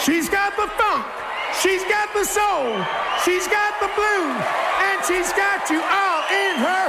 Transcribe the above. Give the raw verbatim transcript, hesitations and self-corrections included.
She's got the funk, she's got the soul, she's got the blues, and she's got you all in her